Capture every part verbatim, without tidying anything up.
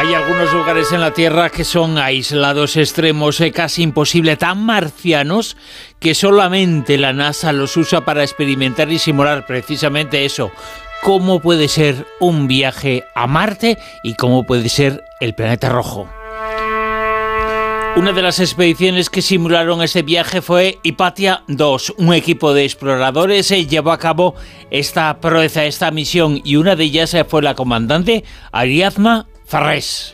Hay algunos lugares en la Tierra que son aislados, extremos, eh, casi imposible, tan marcianos que solamente la NASA los usa para experimentar y simular precisamente eso. ¿Cómo puede ser un viaje a Marte y cómo puede ser el planeta rojo? Una de las expediciones que simularon ese viaje fue Hypatia dos. Un equipo de exploradores eh, llevó a cabo esta proeza, esta misión, y una de ellas eh, fue la comandante Ariadna Farrés.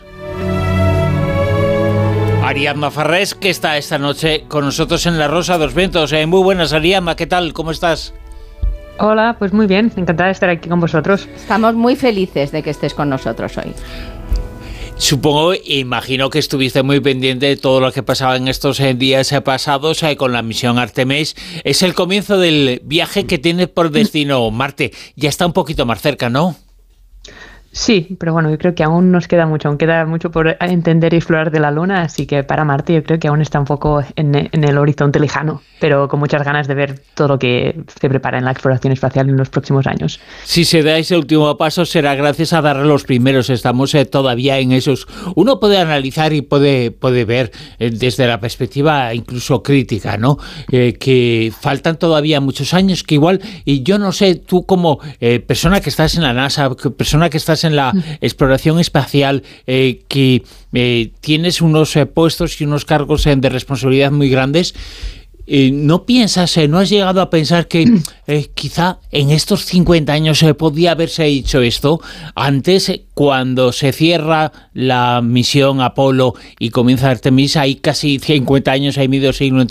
Ariadna Farrés, que está esta noche con nosotros en La Rosa de los Vientos. Eh, muy buenas, Ariadna, ¿qué tal? ¿Cómo estás? Hola, pues muy bien, encantada de estar aquí con vosotros. Estamos muy felices de que estés con nosotros hoy. Supongo, imagino que estuviste muy pendiente de todo lo que pasaba en estos días pasados eh, con la misión Artemis. Es el comienzo del viaje que tiene por destino Marte. Ya está un poquito más cerca, ¿no? Sí, pero bueno, yo creo que aún nos queda mucho, aún queda mucho por entender y explorar de la Luna, así que para Marte yo creo que aún está un poco en, en el horizonte lejano, pero con muchas ganas de ver todo lo que se prepara en la exploración espacial en los próximos años. Si se da ese último paso será gracias a dar los primeros, estamos eh, todavía en esos. Uno puede analizar y puede, puede ver eh, desde la perspectiva incluso crítica, ¿no? Eh, que faltan todavía muchos años, que igual, y yo no sé, tú como eh, persona que estás en la NASA, persona que estás en la exploración espacial, eh, que eh, tienes unos eh, puestos y unos cargos eh, de responsabilidad muy grandes, eh, ¿no piensas, eh, no has llegado a pensar que eh, quizá en estos cincuenta años eh, podía haberse hecho esto antes, eh, cuando se cierra la misión Apolo y comienza Artemis? Hay casi cincuenta años, hay medio siglo